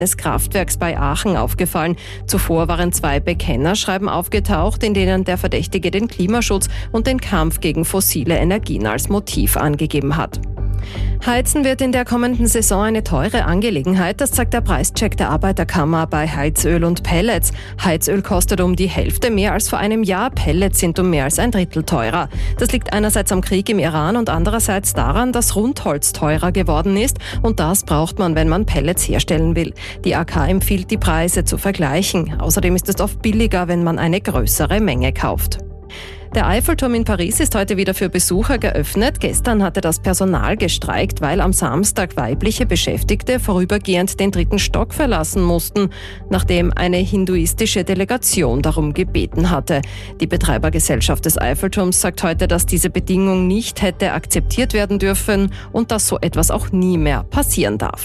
des Kraftwerks bei Aachen aufgefallen. Zuvor waren 2 Bekennerschreiben aufgetaucht, in denen der Verdächtige den Klimaschutz und den Kampf gegen fossile Energien als Motiv angegeben hat. Heizen wird in der kommenden Saison eine teure Angelegenheit, das zeigt der Preischeck der Arbeiterkammer bei Heizöl und Pellets. Heizöl kostet um die Hälfte mehr als vor einem Jahr, Pellets sind um mehr als ein Drittel teurer. Das liegt einerseits am Krieg im Iran und andererseits daran, dass Rundholz teurer geworden ist und das braucht man, wenn man Pellets herstellen will. Die AK empfiehlt, die Preise zu vergleichen. Außerdem ist es oft billiger, wenn man eine größere Menge kauft. Der Eiffelturm in Paris ist heute wieder für Besucher geöffnet. Gestern hatte das Personal gestreikt, weil am Samstag weibliche Beschäftigte vorübergehend den 3. Stock verlassen mussten, nachdem eine hinduistische Delegation darum gebeten hatte. Die Betreibergesellschaft des Eiffelturms sagt heute, dass diese Bedingung nicht hätte akzeptiert werden dürfen und dass so etwas auch nie mehr passieren darf.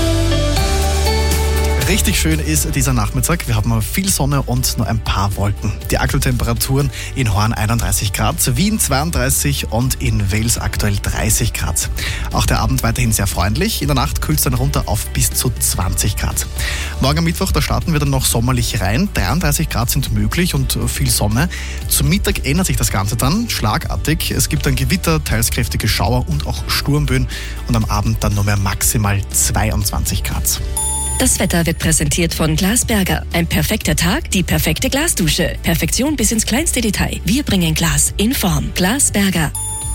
Richtig schön ist dieser Nachmittag. Wir haben viel Sonne und nur ein paar Wolken. Die aktuellen Temperaturen in Horn 31 Grad, Wien 32 und in Wels aktuell 30 Grad. Auch der Abend weiterhin sehr freundlich. In der Nacht kühlt es dann runter auf bis zu 20 Grad. Morgen am Mittwoch, da starten wir dann noch sommerlich rein. 33 Grad sind möglich und viel Sonne. Zum Mittag ändert sich das Ganze dann schlagartig. Es gibt dann Gewitter, teils kräftige Schauer und auch Sturmböen. Und am Abend dann nur mehr maximal 22 Grad. Das Wetter wird präsentiert von Glasberger. Ein perfekter Tag, die perfekte Glasdusche. Perfektion bis ins kleinste Detail. Wir bringen Glas in Form. Glasberger.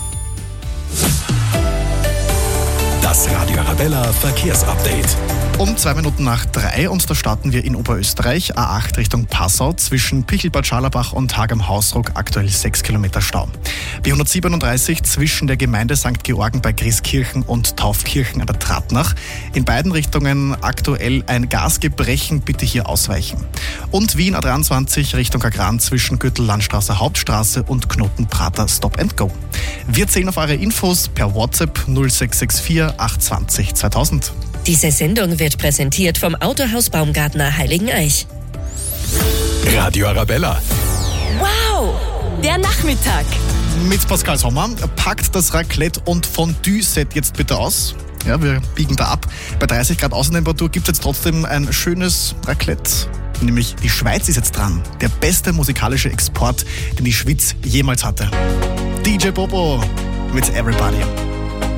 Das Radio Arabella Verkehrsupdate. Um 2 Minuten nach 3 und da starten wir in Oberösterreich, A8 Richtung Passau, zwischen Pichelbad Scharlabach und Haag am Hausruck aktuell 6 Kilometer Stau. B137 zwischen der Gemeinde St. Georgen bei Grieskirchen und Taufkirchen an der Trattnach. In beiden Richtungen aktuell ein Gasgebrechen, bitte hier ausweichen. Und Wien A23 Richtung Kagran zwischen Gürtellandstraße Hauptstraße und Knotenprater Stop and Go. Wir zählen auf eure Infos per WhatsApp 0664 820 2000. Diese Sendung wird präsentiert vom Autohaus Baumgartner Heiligeneich. Radio Arabella. Wow, der Nachmittag. Mit Pascal Sommer. Packt das Raclette- und Fondue-Set jetzt bitte aus. Ja, wir biegen da ab. Bei 30 Grad Außentemperatur gibt es jetzt trotzdem ein schönes Raclette. Nämlich die Schweiz ist jetzt dran. Der beste musikalische Export, den die Schweiz jemals hatte. DJ Bobo mit Everybody.